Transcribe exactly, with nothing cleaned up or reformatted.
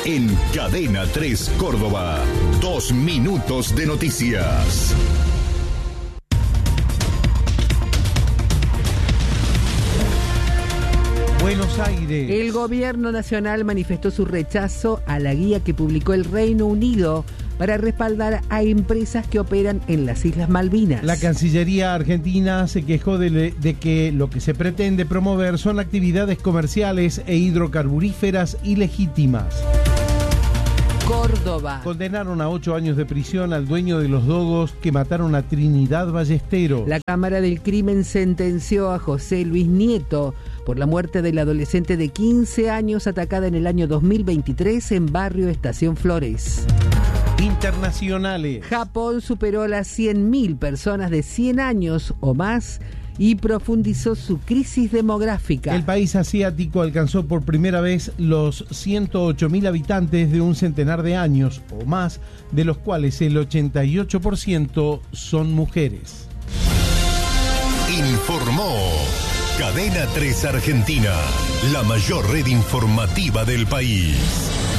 En Cadena tres Córdoba, dos minutos de noticias. Buenos Aires. El gobierno nacional manifestó su rechazo a la guía que publicó el Reino Unido para respaldar a empresas que operan en las Islas Malvinas. La Cancillería argentina se quejó de, le, de que lo que se pretende promover son actividades comerciales e hidrocarburíferas ilegítimas. Córdoba. Condenaron a ocho años de prisión al dueño de los dogos que mataron a Trinidad Ballesteros. La Cámara del Crimen sentenció a José Luis Nieto por la muerte del adolescente de quince años atacada en el año dos mil veintitrés en barrio Estación Flores. Internacionales. Japón superó las cien mil personas de cien años o más y profundizó su crisis demográfica. El país asiático alcanzó por primera vez los ciento ocho mil habitantes de un centenar de años o más, de los cuales el ochenta y ocho por ciento son mujeres. Informó Cadena tres Argentina, la mayor red informativa del país.